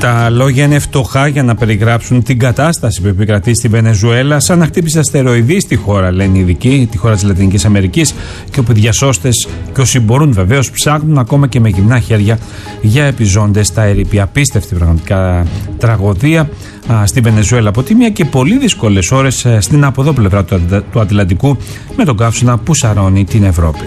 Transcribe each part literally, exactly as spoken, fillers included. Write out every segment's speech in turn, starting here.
Τα λόγια είναι φτωχά για να περιγράψουν την κατάσταση που επικρατεί στη Βενεζουέλα, σαν να χτύπησε αστεροειδή στη χώρα, λένε οι ειδικοί, τη χώρα της Λατινικής Αμερικής, και όπου οι διασώστες και όσοι μπορούν βεβαίως ψάχνουν ακόμα και με γυμνά χέρια για επιζώντες στα ερείπια. Απίστευτη πραγματικά τραγωδία α, στη Βενεζουέλα από τη μία και πολύ δύσκολες ώρες α, στην από εδώ πλευρά του, του Ατλαντικού με τον καύσωνα που σαρώνει την Ευρώπη.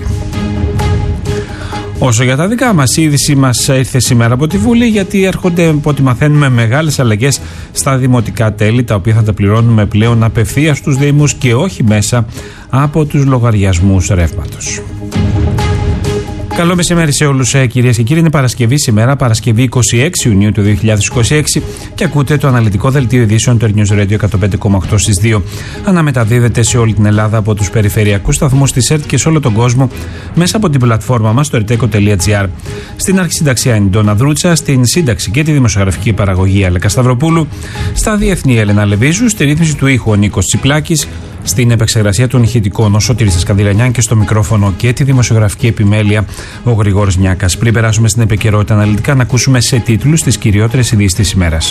Όσο για τα δικά μας, η είδηση μας ήρθε σήμερα από τη Βουλή, γιατί έρχονται, από ό,τι μαθαίνουμε, μεγάλες αλλαγές στα δημοτικά τέλη, τα οποία θα τα πληρώνουμε πλέον απευθείας στους Δήμους και όχι μέσα από τους λογαριασμούς ρεύματος. Καλό μεσημέρι σε όλους, κυρίες και κύριοι. Είναι Παρασκευή σήμερα, Παρασκευή είκοσι έξι Ιουνίου του δύο χιλιάδες είκοσι έξι, και ακούτε το αναλυτικό δελτίο ειδήσεων του News Radio εκατόν πέντε κόμμα οκτώ στις δύο. Αναμεταδίδεται σε όλη την Ελλάδα από τους περιφερειακούς σταθμούς της ΕΡΤ και σε όλο τον κόσμο μέσα από την πλατφόρμα μας στο ερτέκο τελεία τζι άρ. Στην αρχισυνταξία είναι η Ντόνα Δρούτσα, στην σύνταξη και τη δημοσιογραφική παραγωγή Αλέκα Σταυροπούλου, στα διεθνή Έλενα Λεβίζου, στη ρύθμιση του ήχου ο Νίκος Τσιπλάκης, στην επεξεργασία των ηχητικών ο Σωτήρης Σκανδυλανιάν και στο μικρόφωνο και τη δημοσιογραφική επιμέλεια ο Γρηγόρης Μιάκας. Πριν περάσουμε στην επικαιρότητα αναλυτικά, να ακούσουμε σε τίτλους τις κυριότερες ειδήσεις της ημέρας.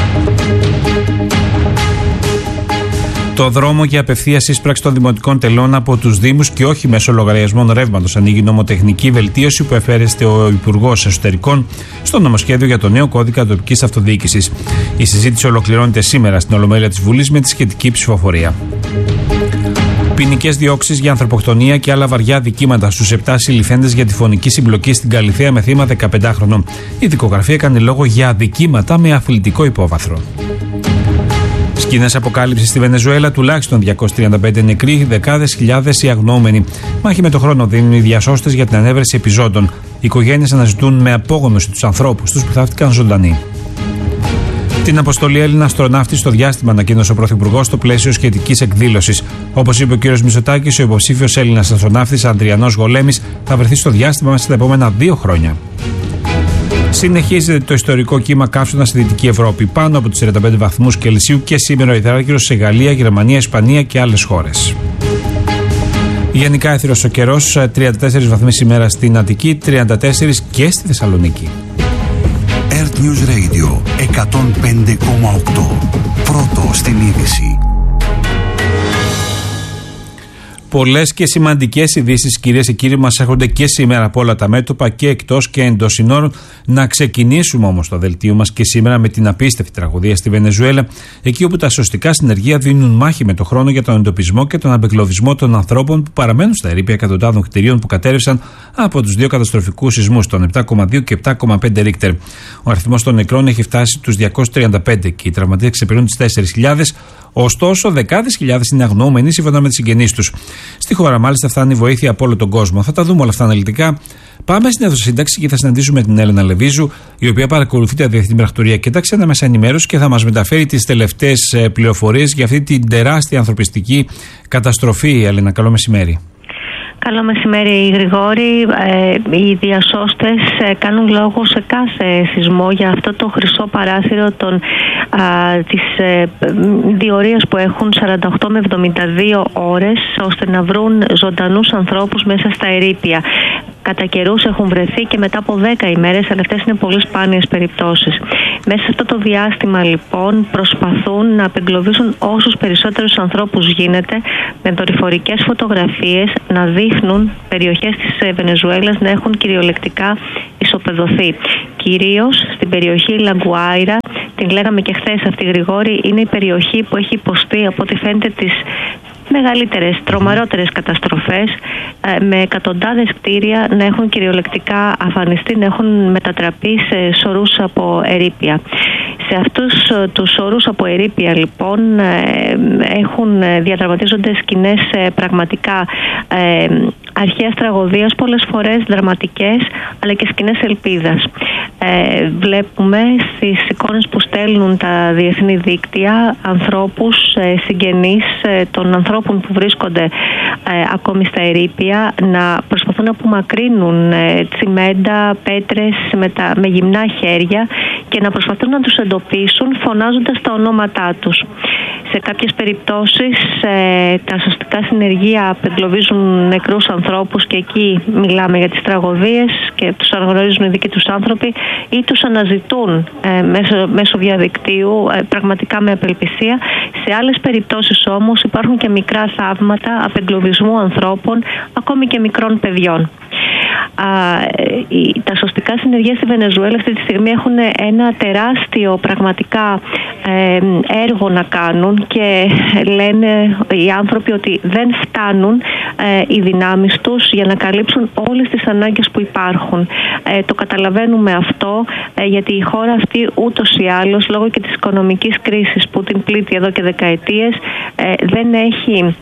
Το δρόμο για απευθείας εισπράξη των δημοτικών τελών από τους Δήμους και όχι μέσω λογαριασμών ρεύματος ανοίγει νομοτεχνική βελτίωση που εφέρεστε ο Υπουργός Εσωτερικών στο νομοσχέδιο για το νέο κώδικα τοπικής αυτοδιοίκησης. Η συζήτηση ολοκληρώνεται σήμερα στην Ολομέλεια της Βουλής με τη σχετική ψηφοφορία. Ποινικές διώξεις για ανθρωποκτονία και άλλα βαριά δικήματα στους επτά συλληφθέντες για τη φωνική συμπλοκή στην Καλιθέα με θύμα δεκαπεντάχρονο. Η δικογραφία έκανε λόγο για αδικήματα με αθλητικό υπόβαθρο. Σκηνές αποκάλυψης στη Βενεζουέλα, τουλάχιστον διακόσιοι τριάντα πέντε νεκροί, δεκάδες χιλιάδες οι αγνοούμενοι. Μάχη με το χρόνο δίνουν οι διασώστες για την ανέβρεση επιζώντων. Οι οικογένειες αναζητούν με απόγνωση τους ανθρώπους τους που θαύτηκαν ζωντανοί. Την αποστολή Έλληνα αστροναύτη στο διάστημα ανακοίνωσε ο Πρωθυπουργός στο πλαίσιο σχετικής εκδήλωσης. Όπως είπε ο κ. Μητσοτάκης, ο υποψήφιος Έλληνας αστροναύτης Ανδριανός Γολέμης θα βρεθεί στο διάστημα μέσα στα επόμενα δύο χρόνια. Συνεχίζεται το ιστορικό κύμα καύσωνα στη Δυτική Ευρώπη, πάνω από τους τριάντα πέντε βαθμούς Κελσίου, και σήμερα ο υδράργυρος σε Γαλλία, Γερμανία, Ισπανία και άλλες χώρες. Γενικά έθυρος ο καιρός, τριάντα τέσσερις βαθμοί σήμερα στην Αττική, τριάντα τέσσερις και στη Θεσσαλονίκη. Earth News Radio εκατόν πέντε κόμμα οκτώ. Πρώτο στην είδηση. Πολλές και σημαντικές ειδήσεις, κυρίες και κύριοι, μας έρχονται και σήμερα από όλα τα μέτωπα και εκτός και εντός συνόρων. Να ξεκινήσουμε όμως το δελτίο μας και σήμερα με την απίστευτη τραγωδία στη Βενεζουέλα, εκεί όπου τα σωστικά συνεργεία δίνουν μάχη με το χρόνο για τον εντοπισμό και τον απεγκλωβισμό των ανθρώπων που παραμένουν στα ερείπια εκατοντάδων κτηρίων που κατέρευσαν από τους δύο καταστροφικούς σεισμούς, των επτά κόμμα δύο και επτά κόμμα πέντε Ρίχτερ. Ο αριθμός των νεκρών έχει φτάσει τους διακόσιους τριάντα πέντε και οι τραυματίες ξεπερνούν τις τέσσερις χιλιάδες. Ωστόσο, δεκάδες χιλιάδες είναι αγνοούμενοι σύμφωνα με τις συγγενείς τους. Στη χώρα, μάλιστα, φτάνει βοήθεια από όλο τον κόσμο. Θα τα δούμε όλα αυτά αναλυτικά. Πάμε στην αίθουσα σύνταξη και θα συναντήσουμε την Έλενα Λεβίζου, η οποία παρακολουθεί τα διεθνή πρακτορία και τα ξένα μέσα ενημέρωση και θα μας μεταφέρει τις τελευταίες πληροφορίες για αυτή την τεράστια ανθρωπιστική καταστροφή. Έλενα, καλό μεσημέρι. Καλό μεσημέρι, Γρηγόρη. Ε, οι διασώστες ε, κάνουν λόγο σε κάθε σεισμό για αυτό το χρυσό παράθυρο των, α, της ε, διορίας που έχουν σαράντα οκτώ με εβδομήντα δύο ώρες ώστε να βρουν ζωντανούς ανθρώπους μέσα στα ερείπια. Κατά καιρούς έχουν βρεθεί και μετά από δέκα ημέρες, αλλά αυτές είναι πολύ σπάνιες περιπτώσεις. Μέσα σε αυτό το διάστημα, λοιπόν, προσπαθούν να απεγκλωβίσουν όσους περισσότερους ανθρώπους γίνεται με δορυφορικές φωτογραφίες, να δείχνουν περιοχές της Βενεζουέλας να έχουν κυριολεκτικά ισοπεδωθεί. Κυρίως στην περιοχή Λαγκουάιρα, την λέγαμε και χθες αυτή, Γρηγόρη, είναι η περιοχή που έχει υποστεί, από ό,τι φαίνεται, τις μεγαλύτερες, τρομερότερες καταστροφές, με εκατοντάδες κτίρια να έχουν κυριολεκτικά αφανιστεί, να έχουν μετατραπεί σε σωρούς από ερείπια. Σε αυτούς τους σωρούς από ερείπια, λοιπόν, έχουν διαδραματίζονται σκηνές πραγματικά ε, αρχαίας τραγωδίας, πολλές φορές δραματικές, αλλά και σκηνές ελπίδας. Ε, βλέπουμε στις εικόνες που στέλνουν τα διεθνή δίκτυα ανθρώπους, ε, συγγενείς ε, των ανθρώπων που βρίσκονται ε, ακόμη στα ερείπια να προσπαθούν να απομακρύνουν ε, τσιμέντα, πέτρες με, τα, με γυμνά χέρια και να προσπαθούν να τους εντοπίσουν φωνάζοντας τα ονόματά τους. Σε κάποιες περιπτώσεις ε, τα σωστικά συνεργεία απεγκλωβίζουν νεκρούς ανθρώπους και εκεί μιλάμε για τις τραγωδίες και τους αναγνωρίζουν οι δικοί τους άνθρωποι ή τους αναζητούν ε, μέσω, μέσω διαδικτύου ε, πραγματικά με απελπισία. Σε άλλες περιπτώσεις όμως υπάρχουν και μικρά θαύματα απεγκλωβισμού ανθρώπων, ακόμη και μικρών παιδιών. Α, η, τα σωστικά συνεργεία στη Βενεζουέλα αυτή τη στιγμή έχουν ένα τεράστιο πραγματικά ε, έργο να κάνουν και λένε οι άνθρωποι ότι δεν φτάνουν ε, οι δυνάμεις τους για να καλύψουν όλες τις ανάγκες που υπάρχουν. Ε, το καταλαβαίνουμε αυτό ε, γιατί η χώρα αυτή ούτως ή άλλως λόγω και της οικονομικής κρίσης που την πλήττει εδώ και δεκαετίες ε, δεν έχει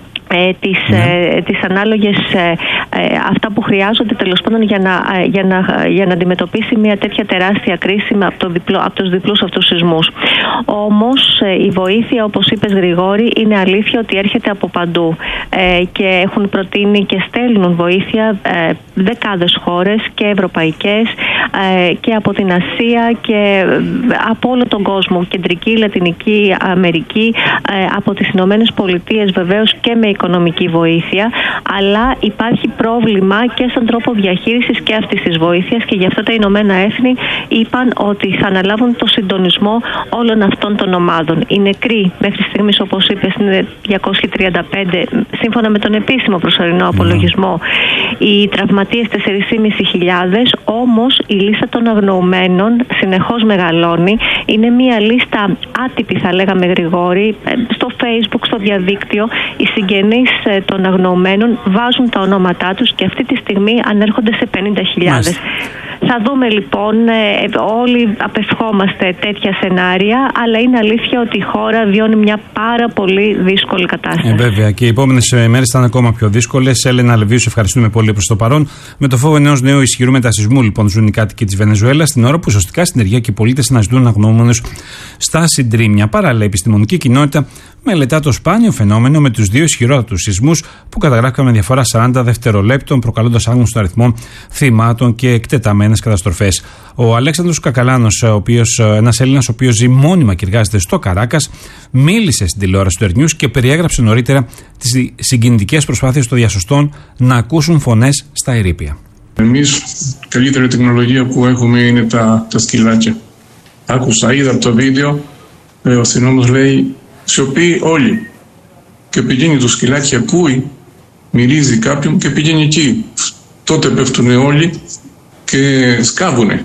Ε, τις, ναι. ε, τις ανάλογες ε, ε, αυτά που χρειάζονται τέλος πάντων για να, ε, για, να, για να αντιμετωπίσει μια τέτοια τεράστια κρίση από, το διπλό, από τους διπλούς αυτούς σεισμούς. Όμως ε, η βοήθεια, όπως είπες Γρηγόρη, είναι αλήθεια ότι έρχεται από παντού ε, και έχουν προτείνει και στέλνουν βοήθεια ε, δεκάδες χώρες και ευρωπαϊκές ε, και από την Ασία και από όλο τον κόσμο, Κεντρική, Λατινική Αμερική, ε, από τις Ηνωμένες Πολιτείες βεβαίως και με οικονομική βοήθεια, αλλά υπάρχει πρόβλημα και στον τρόπο διαχείρισης και αυτής της βοήθειας και γι' αυτό τα Ηνωμένα Έθνη είπαν ότι θα αναλάβουν το συντονισμό όλων αυτών των ομάδων. Οι νεκροί μέχρι στιγμής, όπως είπες, είναι διακόσιοι τριάντα πέντε σύμφωνα με τον επίσημο προσωρινό απολογισμό. Οι τραυματίες τέσσερις χιλιάδες πεντακόσιοι, όμως η λίστα των αγνοωμένων συνεχώς μεγαλώνει. Είναι μια λίστα άτυπη, θα λέγαμε Γρηγόρη, στο Facebook, στο διαδίκτυο. Οι συγγενείς των αγνοωμένων βάζουν τα ονόματά τους και αυτή τη στιγμή ανέρχονται σε πενήντα χιλιάδες. Θα δούμε λοιπόν, όλοι απευχόμαστε τέτοια σενάρια, αλλά είναι αλήθεια ότι η χώρα βιώνει μια πάρα πολύ δύσκολη κατάσταση. Ε, βέβαια, και οι επόμενες μέρες θα είναι ακόμα πιο δύσκολες. Έλενα Λεβίου, σε ευχαριστούμε πολύ προς το παρόν. Με το φόβο ενός νέου ισχυρού μετασυσμού, λοιπόν, ζουν οι κάτοικοι της Βενεζουέλας, την ώρα που σωστικά συνεργεία και οι πολίτες αναζητούν αγνοούμενους στα συντρίμμια. Παράλληλα, η επιστημονική κοινότητα μελετά το σπάνιο φαινόμενο με τους δύο ισχυρότατους σεισμούς που καταγράφηκαν με διαφορά σαράντα δευτερολέπτων, προκαλώντας άγνωστο αριθμό θυμάτων και εκτεταμένες καταστροφές. Ο Αλέξανδρος Κακαλάνος, ένας Έλληνας ο οποίος ζει μόνιμα και εργάζεται στο Καράκας, μίλησε στην τηλεόραση του Air News και περιέγραψε νωρίτερα τις συγκινητικές προσπάθειες των διασωστών να ακούσουν φωνές στα ερείπια. Εμείς, καλύτερη τεχνολογία που έχουμε είναι τα, τα σκυλάκια. Άκουσα, είδα το βίντεο, ο αστυνόμος λέει σιωπή όλοι. Και πηγαίνει το σκυλάκι, ακούει, μυρίζει κάποιον και πηγαίνει εκεί. Τότε πέφτουνε όλοι και σκάβουνε.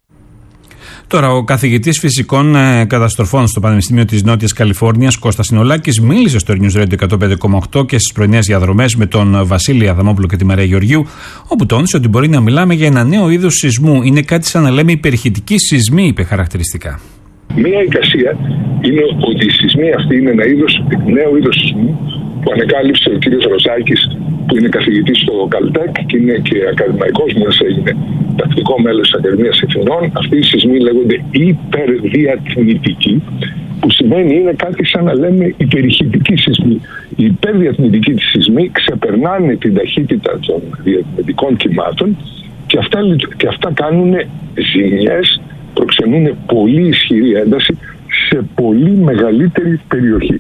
Τώρα, ο καθηγητής φυσικών ε, καταστροφών στο Πανεπιστήμιο της Νότιας Καλιφόρνιας, Κώστας Συνολάκης, μίλησε στο News Radio εκατόν πέντε κόμμα οκτώ και στις πρωινές διαδρομές με τον Βασίλη Αδαμόπουλο και τη Μαρία Γεωργίου, όπου τόνισε ότι μπορεί να μιλάμε για ένα νέο είδος σεισμού. Είναι κάτι σαν να λέμε υπερηχητική σεισμή, είπε χαρακτηριστικά. Μία εικασία είναι ότι η σεισμή αυτή είναι ένα είδος, νέο είδος σεισμού που ανακάλυψε ο κύριος Ροζάκης, που είναι καθηγητής στο Καλτέκ και είναι και ακαδημαϊκός, μόλις έγινε τακτικό μέλος της Ακαδημίας Εθνών. Αυτοί οι σεισμοί λέγονται υπερδιατμητικοί, που σημαίνει είναι κάτι σαν να λέμε υπερηχητική σεισμή. Οι υπερδιατμητικοί της σεισμοί ξεπερνάνε την ταχύτητα των διατμητικών κυμάτων και αυτά, και αυτά κάνουν ζημιές, προξενούν πολύ ισχυρή ένταση σε πολύ μεγαλύτερη περιοχή.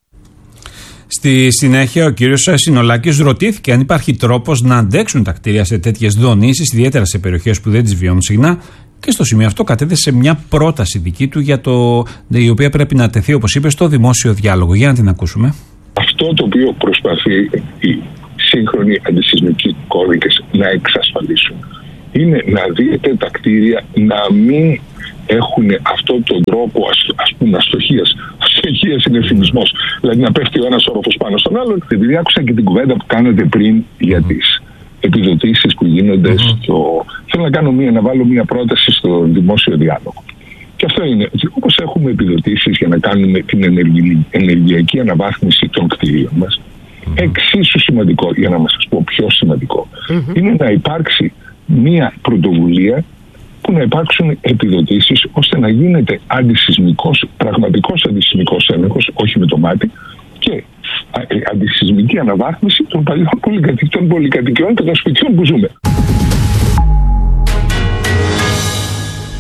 Στη συνέχεια, ο κύριος Συνολάκης ρωτήθηκε αν υπάρχει τρόπος να αντέξουν τα κτίρια σε τέτοιες δονήσεις, ιδιαίτερα σε περιοχές που δεν τις βιώνουν συχνά, και στο σημείο αυτό κατέθεσε μια πρόταση δική του, για το, η οποία πρέπει να τεθεί, όπως είπε, στο δημόσιο διάλογο. Για να την ακούσουμε. Αυτό το οποίο προσπαθεί οι σύγχρονοι αντισεισμικοί κώδικες να εξασφαλίσουν είναι να δείτε τα κτίρια να μην έχουν αυτόν τον τρόπο, ας, ας πούμε, αστοχίας. Αστοχίας είναι ευθυμισμός. Δηλαδή να πέφτει ο ένας όροφος πάνω στον άλλον. Επειδή άκουσα και την κουβέντα που κάνατε πριν για τις επιδοτήσεις που γίνονται mm-hmm. στο... Θέλω να κάνω μία, να βάλω μία πρόταση στο δημόσιο διάλογο. Και αυτό είναι, όπως έχουμε επιδοτήσεις για να κάνουμε την ενεργη, ενεργειακή αναβάθμιση των κτηρίων μας, mm-hmm. εξίσου σημαντικό, για να σας πω πιο σημαντικό, mm-hmm. είναι να υπάρξει μία πρωτοβουλία που να υπάρξουν επιδοτήσεις ώστε να γίνεται αντισεισμικός, πραγματικός αντισεισμικός έλεγχος, όχι με το μάτι, και αντισεισμική αναβάθμιση των παλιών πολυκατοικιών, πολυκατοικιών και των σπιτιών που ζούμε.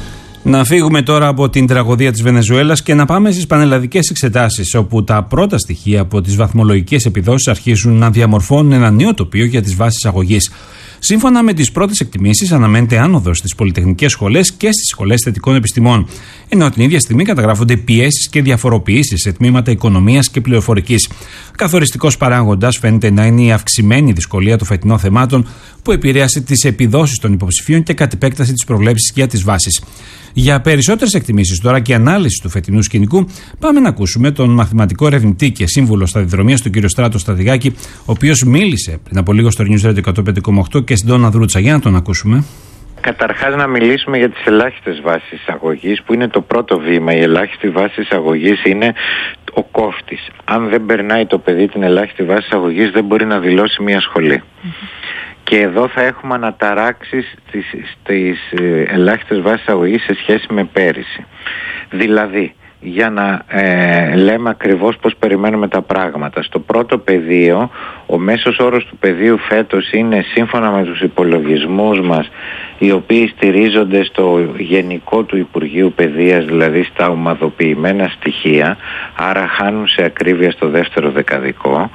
Να φύγουμε τώρα από την τραγωδία της Βενεζουέλας και να πάμε στις πανελλαδικές εξετάσεις, όπου τα πρώτα στοιχεία από τις βαθμολογικές επιδόσεις αρχίζουν να διαμορφώνουν ένα νέο τοπίο για τις βάσεις αγωγής. Σύμφωνα με τις πρώτες εκτιμήσεις, αναμένεται άνοδος στις πολυτεχνικές σχολές και στις σχολές θετικών επιστημών, ενώ την ίδια στιγμή καταγράφονται πιέσεις και διαφοροποιήσεις σε τμήματα οικονομίας και πληροφορικής. Καθοριστικός παράγοντας φαίνεται να είναι η αυξημένη δυσκολία των φετινών θεμάτων, που επηρέασε τις επιδόσεις των υποψηφίων και κατ' επέκταση τις προβλέψεις για τις βάσεις. Για περισσότερες εκτιμήσεις τώρα και ανάλυση του φετινού σκηνικού, πάμε να ακούσουμε τον μαθηματικό ερευνητή και σύμβουλο σταδιοδρομίας, τον κύριο Στράτο Στρατηγάκη, ο οποίος μίλησε πριν από λίγο στο News Radio εκατόν πέντε κόμμα οκτώ και στην Ντόνα Δρούτσα. Για να τον ακούσουμε. Καταρχάς να μιλήσουμε για τις ελάχιστες βάσεις εισαγωγής, που είναι το πρώτο βήμα. Η ελάχιστη βάση εισαγωγής είναι ο κόφτης. Αν δεν περνάει το παιδί την ελάχιστη βάση εισαγωγής, δεν μπορεί να δηλώσει μια σχολή. Mm-hmm. Και εδώ θα έχουμε αναταράξεις στις, στις ελάχιστες βάσεις εισαγωγής σε σχέση με πέρυσι. Δηλαδή, για να ε, λέμε ακριβώς πώς περιμένουμε τα πράγματα. Στο πρώτο πεδίο, ο μέσος όρος του πεδίου φέτος είναι, σύμφωνα με τους υπολογισμούς μας, οι οποίοι στηρίζονται στο γενικό του Υπουργείου Παιδείας, δηλαδή στα ομαδοποιημένα στοιχεία, άρα χάνουν σε ακρίβεια στο δεύτερο δεκαδικό,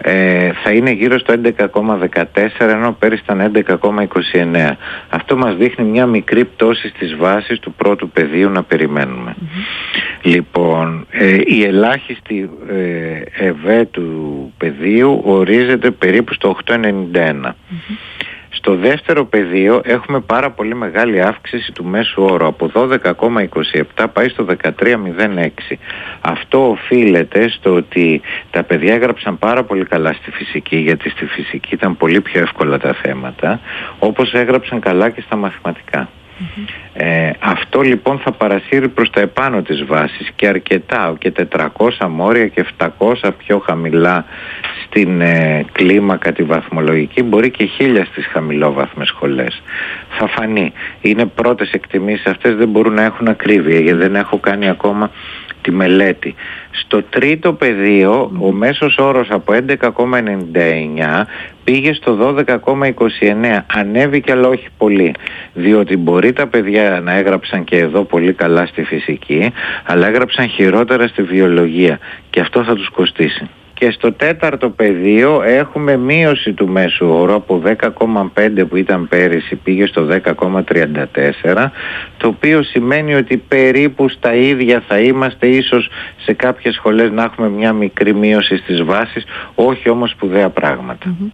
ε, θα είναι γύρω στο έντεκα κόμμα δεκατέσσερα, ενώ πέρυσι ήταν έντεκα κόμμα είκοσι εννέα. Αυτό μας δείχνει μια μικρή πτώση στις βάσεις του πρώτου πεδίου να περιμένουμε. Mm-hmm. Λοιπόν, ε, η ελάχιστη ε, ΕΒΕ του πεδίου ορίζεται περίπου στο οκτώ κόμμα ενενήντα ένα. Mm-hmm. Στο δεύτερο πεδίο έχουμε πάρα πολύ μεγάλη αύξηση του μέσου όρου. Από δώδεκα κόμμα είκοσι επτά πάει στο δεκατρία κόμμα μηδέν έξι. Αυτό οφείλεται στο ότι τα παιδιά έγραψαν πάρα πολύ καλά στη φυσική, γιατί στη φυσική ήταν πολύ πιο εύκολα τα θέματα, όπως έγραψαν καλά και στα μαθηματικά. Mm-hmm. Ε, αυτό λοιπόν θα παρασύρει προς τα επάνω της βάσης και αρκετά, και τετρακόσια μόρια και επτακόσια πιο χαμηλά στην ε, κλίμακα τη βαθμολογική, μπορεί και χίλια στις χαμηλόβαθμες σχολές. Θα φανεί. Είναι πρώτες εκτιμήσεις αυτές, δεν μπορούν να έχουν ακρίβεια, γιατί δεν έχω κάνει ακόμα τη μελέτη. Στο τρίτο πεδίο ο μέσος όρος από έντεκα κόμμα ενενήντα εννέα πήγε στο δώδεκα κόμμα είκοσι εννέα. Ανέβηκε, αλλά όχι πολύ, διότι μπορεί τα παιδιά να έγραψαν και εδώ πολύ καλά στη φυσική, αλλά έγραψαν χειρότερα στη βιολογία, και αυτό θα τους κοστίσει. Και στο τέταρτο πεδίο έχουμε μείωση του μέσου όρου από δέκα κόμμα πέντε που ήταν πέρυσι, πήγε στο δέκα κόμμα τριάντα τέσσερα, το οποίο σημαίνει ότι περίπου στα ίδια θα είμαστε, ίσως σε κάποιες σχολές να έχουμε μια μικρή μείωση στις βάσεις, όχι όμως σπουδαία πράγματα. Mm-hmm.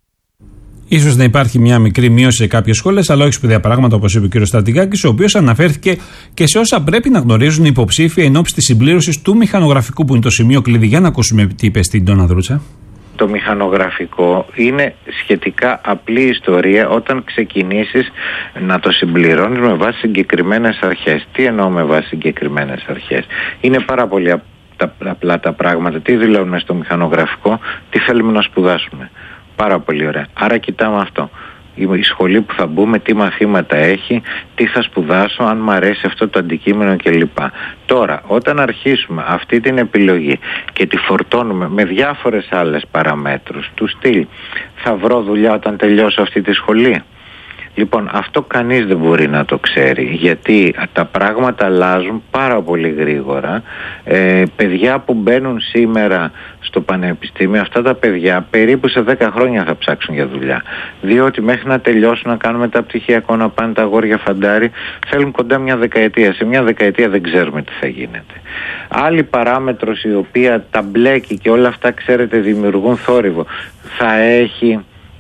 Ίσως να υπάρχει μια μικρή μείωση σε κάποιες σχόλες, αλλά όχι σπουδαία πράγματα, όπως είπε ο κ. Στρατηγάκης, ο οποίος αναφέρθηκε και σε όσα πρέπει να γνωρίζουν οι υποψήφοι εν ώψη της συμπλήρωσης του μηχανογραφικού, που είναι το σημείο κλειδί. Για να ακούσουμε τι είπε στην Ντόνα Δρούτσα. Το μηχανογραφικό είναι σχετικά απλή ιστορία όταν ξεκινήσεις να το συμπληρώνεις με βάση συγκεκριμένες αρχές. Τι εννοώ με βάση συγκεκριμένες αρχές? Είναι πάρα πολύ απλά τα πράγματα. Τι δηλώνουμε στο μηχανογραφικό? Τι θέλουμε να σπουδάσουμε. Πάρα πολύ ωραία. Άρα κοιτάμε αυτό. Η σχολή που θα μπούμε, τι μαθήματα έχει, τι θα σπουδάσω, αν μ' αρέσει αυτό το αντικείμενο κλπ. Τώρα, όταν αρχίσουμε αυτή την επιλογή και τη φορτώνουμε με διάφορες άλλες παραμέτρους, του στυλ, θα βρω δουλειά όταν τελειώσω αυτή τη σχολή? Λοιπόν, αυτό κανείς δεν μπορεί να το ξέρει, γιατί τα πράγματα αλλάζουν πάρα πολύ γρήγορα. Ε, παιδιά που μπαίνουν σήμερα στο πανεπιστήμιο, αυτά τα παιδιά περίπου σε δέκα χρόνια θα ψάξουν για δουλειά. Διότι μέχρι να τελειώσουν, να κάνουν μεταπτυχιακό, να πάνε τα αγόρια φαντάρι, θέλουν κοντά μια δεκαετία. Σε μια δεκαετία δεν ξέρουμε τι θα γίνεται. Άλλη παράμετρος, η οποία τα μπλέκει και όλα αυτά, ξέρετε, δημιουργούν θόρυβο, θα έχει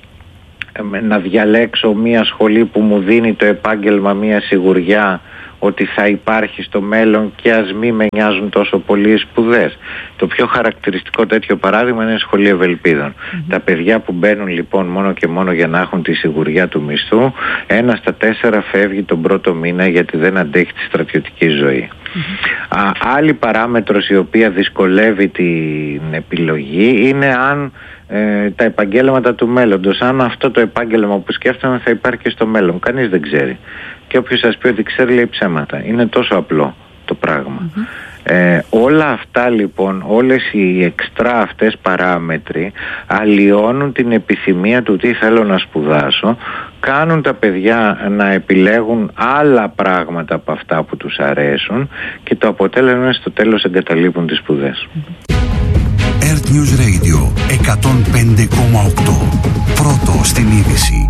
να διαλέξω μια σχολή που μου δίνει το επάγγελμα, μια σιγουριά ότι θα υπάρχει στο μέλλον, και ας μη με νοιάζουν τόσο πολύ οι σπουδές. Το πιο χαρακτηριστικό τέτοιο παράδειγμα είναι η σχολή Ευελπίδων. Mm-hmm. Τα παιδιά που μπαίνουν λοιπόν μόνο και μόνο για να έχουν τη σιγουριά του μισθού, ένα στα τέσσερα φεύγει τον πρώτο μήνα γιατί δεν αντέχει τη στρατιωτική ζωή. Mm-hmm. Α, άλλη παράμετρος η οποία δυσκολεύει την επιλογή είναι αν ε, τα επαγγέλματα του μέλλοντος, αν αυτό το επάγγελμα που σκέφτομαι θα υπάρχει και στο μέλλον. Κανείς δεν ξέρει. Και όποιος σας πει ότι ξέρει, λέει ψέματα. Είναι τόσο απλό το πράγμα. Mm-hmm. Ε, όλα αυτά λοιπόν, όλες οι εξτρά αυτές παράμετροι αλλοιώνουν την επιθυμία του τι θέλω να σπουδάσω, κάνουν τα παιδιά να επιλέγουν άλλα πράγματα από αυτά που τους αρέσουν και το αποτέλεσμα στο τέλος εγκαταλείπουν τις σπουδές. Earth News Radio εκατόν πέντε κόμμα οκτώ. Πρώτο στην είδηση.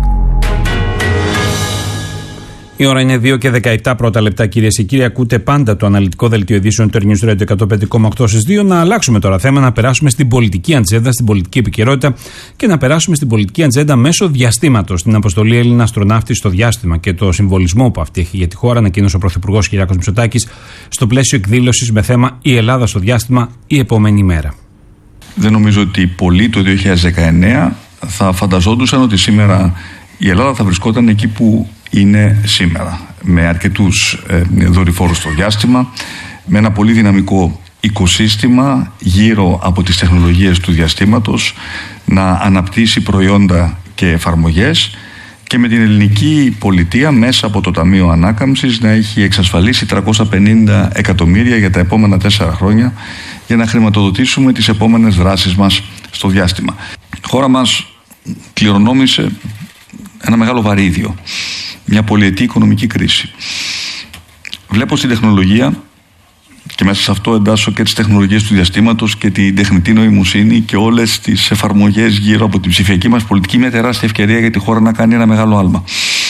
Η ώρα είναι δύο και δεκαεπτά πρώτα λεπτά, κυρίες και κύριοι. Ακούτε πάντα το αναλυτικό δελτίο ειδήσεων του Earth News Radio εκατόν πέντε κόμμα οκτώ στις δύο. Να αλλάξουμε τώρα θέμα, να περάσουμε στην πολιτική ατζέντα, στην πολιτική επικαιρότητα και να περάσουμε στην πολιτική ατζέντα μέσω διαστήματος. Την αποστολή Έλληνα αστροναύτη στο διάστημα και το συμβολισμό που αυτή έχει για τη χώρα, ανακοίνωσε ο Πρωθυπουργός Κυριάκος Μητσοτάκης στο πλαίσιο εκδήλωσης με θέμα «Η Ελλάδα στο διάστημα, η επόμενη μέρα». Δεν νομίζω ότι πολλοί το δύο χιλιάδες δεκαεννέα θα φανταζόντουσαν ότι σήμερα η Ελλάδα θα βρισκόταν εκεί που είναι σήμερα, με αρκετούς ε, δορυφόρους στο διάστημα, με ένα πολύ δυναμικό οικοσύστημα γύρω από τις τεχνολογίες του διαστήματος, να αναπτύσσει προϊόντα και εφαρμογές και με την ελληνική πολιτεία μέσα από το Ταμείο Ανάκαμψης να έχει εξασφαλίσει τριακόσια πενήντα εκατομμύρια για τα επόμενα τέσσερα χρόνια για να χρηματοδοτήσουμε τις επόμενες δράσεις μας στο διάστημα. Η χώρα μας κληρονόμησε ένα μεγάλο βαρύδιο, μια πολυετή οικονομική κρίση. Βλέπω στην τεχνολογία, και μέσα σε αυτό εντάσσω και τις τεχνολογίες του διαστήματος και την τεχνητή νοημοσύνη και όλες τις εφαρμογές γύρω από την ψηφιακή μας πολιτική, μια τεράστια ευκαιρία για τη χώρα να κάνει ένα μεγάλο άλμα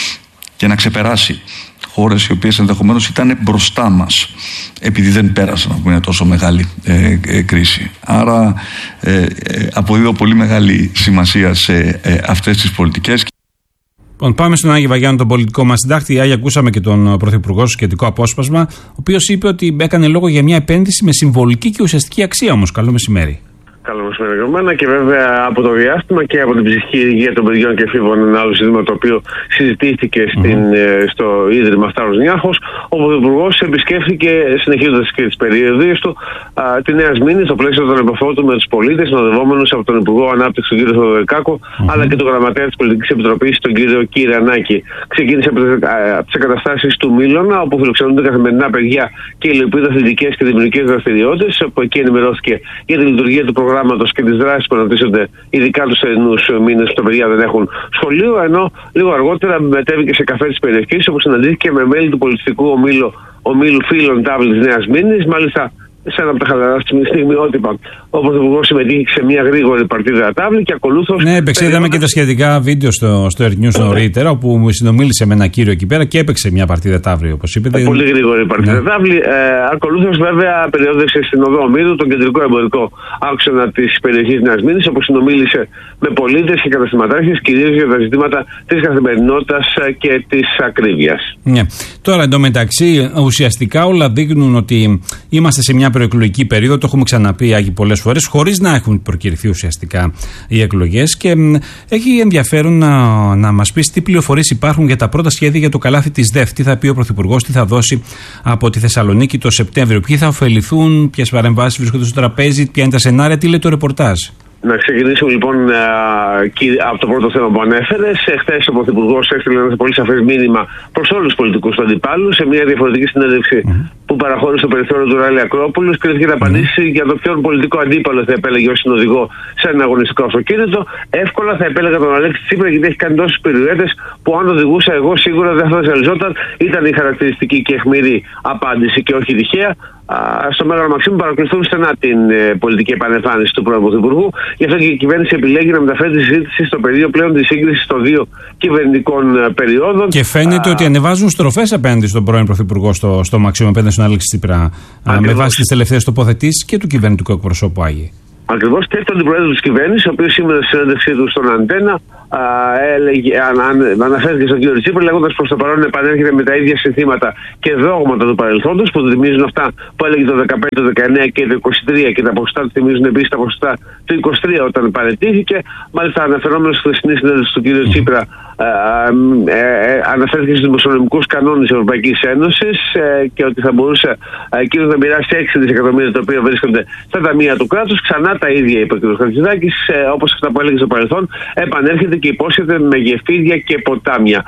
και να ξεπεράσει χώρες οι οποίες ενδεχομένως ήταν μπροστά μας επειδή δεν πέρασαν από μια τόσο μεγάλη ε, ε, κρίση. Άρα ε, ε, αποδίδω πολύ μεγάλη σημασία σε ε, αυτές τις πολιτικές. Πάμε στον Άγιο Βαγιάννη, τον πολιτικό μας συντάκτη. Άγιο, ακούσαμε και τον Πρωθυπουργό στο σχετικό απόσπασμα, ο οποίος είπε ότι έκανε λόγο για μια επένδυση με συμβολική και ουσιαστική αξία όμως. Καλό μεσημέρι. Καλό μεσημέρι, Ρωμάνα. Και βέβαια από το διάστημα και από την ψυχική υγεία των παιδιών και εφήβων, ένα άλλο ζήτημα το οποίο συζητήθηκε στην, mm-hmm. στο Ίδρυμα Σταύρος Νιάρχος. Ο Πρωθυπουργός επισκέφθηκε, συνεχίζοντας και τις περιοδίες του, α, τη Νέα Σμήνη στο πλαίσιο των επαφών του με τους πολίτες, συνοδευόμενους από τον Υπουργό Ανάπτυξης, τον κύριο Θεοδωρικάκο, mm-hmm. αλλά και τον Γραμματέα της Πολιτικής Επιτροπής, τον κύριο Κυρανάκη. Ξεκίνησε από τις εγκαταστάσεις του Μήλωνα, όπου φιλοξενούνται καθημερινά παιδιά και υλοποιούνται αθλητικές και δημιουργικές δραστηριότητες, όπου εκεί ενημερώθηκε για τη λειτουργία του προγράμματος και τις δράσεις που αναπτύσσονται ειδικά τους ερηνούς μήνες που τα παιδιά δεν έχουν σχολείο, ενώ λίγο αργότερα μετέβηκε σε καφέ της περιοχής, όπου συναντήθηκε με μέλη του πολιτιστικού ομίλου, ομίλου φίλων τάβλη της Νέας Μήνης, μάλιστα σε ένα από τα χαλαρά στιγμιότυπα. Ο Πρωθυπουργός συμμετείχε σε μια γρήγορη παρτίδα τάβλη και ακολούθως. Ναι, έπαιξε, είδαμε και τα σχετικά βίντεο στο, στο Earth News νωρίτερα, όπου μου συνομίλησε με ένα κύριο εκεί πέρα και έπαιξε μια παρτίδα τάβλη, όπως είπε. Ε, πολύ γρήγορη παρτίδα ναι. τάβλη. Ε, ακολούθως, βέβαια, περιόδευσε στην οδό Ομήρου, τον κεντρικό εμπορικό άξονα της περιοχής Νέας Μήνης, όπου συνομίλησε με πολίτες και καταστηματάρχες, κυρίως για τα ζητήματα της καθημερινότητας και της ακρίβειας. Ναι. Τώρα, εντωμεταξύ, ουσιαστικά όλα δείχνουν ότι είμαστε σε μια προεκλογική περίοδο, το έχουμε ξαναπεί Άγιοι πολλές φορές, χωρίς να έχουν προκηρυχθεί ουσιαστικά οι εκλογές. Και έχει ενδιαφέρον να, να μας πεις τι πληροφορίες υπάρχουν για τα πρώτα σχέδια για το καλάθι της ΔΕΦ. Τι θα πει ο Πρωθυπουργός, τι θα δώσει από τη Θεσσαλονίκη το Σεπτέμβριο, ποιοι θα ωφεληθούν, ποιες παρεμβάσεις βρίσκονται στο τραπέζι, ποια είναι τα σενάρια, τι λέει το ρεπορτάζ. Να ξεκινήσουμε λοιπόν από το πρώτο θέμα που ανέφερες. Χθες ο Πρωθυπουργός έστειλε ένα πολύ σαφές μήνυμα προς όλους τους πολιτικούς του αντιπάλους σε μια διαφορετική συνέντευξη mm-hmm. που παραχώρησε στο περιθώριο του Ράλη Ακρόπουλου. Κρίθηκε να απαντήσει mm-hmm. για το ποιον πολιτικό αντίπαλο θα επέλεγε ως συνοδηγό σε ένα αγωνιστικό αυτοκίνητο. Εύκολα θα επέλεγα τον Αλέξη Τσίπρα, γιατί έχει κάνει τόσες περιουέτες που αν οδηγούσα εγώ σίγουρα δεν θα ζαλιζόταν. Ήταν η χαρακτηριστική και αιχμηρή απάντηση και όχι τυχαία. Στο Μέγαρο Μαξίμου παρακολουθούν στενά την ε, πολιτική επανεμφάνιση του πρώην Πρωθυπουργού. Γι' αυτό και η κυβέρνηση επιλέγει να μεταφέρει τη συζήτηση στο πεδίο πλέον τη σύγκριση των δύο κυβερνητικών ε, περιόδων. Και φαίνεται Α, ότι ανεβάζουν στροφές απέναντι στον πρώην Πρωθυπουργό στο, στο Μαξίμου, απέναντι στον Αλέξη Τσίπρα, με βάση τις τελευταίες τοποθετήσεις και του κυβερνητικού εκπροσώπου Άγιοι. Ακριβώς, και τον αντιπρόεδρο της κυβέρνησης, ο οποίος σήμερα στη συνέντευξή του στον Αντένα α, έλεγε, αν, αν, αναφέρθηκε στον κύριο Τσίπρα, λέγοντας προς το παρόν επανέρχεται με τα ίδια συνθήματα και δόγματα του παρελθόντος, που θυμίζουν αυτά που έλεγε το δεκαπέντε, το δεκαεννέα και το είκοσι τρία, και τα ποσοστά του θυμίζουν επίσης τα ποσοστά του είκοσι τρία όταν παραιτήθηκε. Μάλιστα, αναφερόμενος στη χθεσινή συνέντευξη του κύριου Τσίπρα, ε, ε, ε, αναφέρθηκε στους δημοσιονομικούς κανόνες της Ευρωπαϊκής Ένωσης ε, και ότι θα μπορούσε εκείνος να μοιράσει έξι δισεκατομμύρια τα οποία βρίσκονται στα ταμεία του κράτους. Ξανά τα ίδια είπε ο κ. Χατζηδάκης, ε, όπως αυτά που έλεγε στο παρελθόν, επανέρχεται και υπόσχεται με γεφύρια και ποτάμια.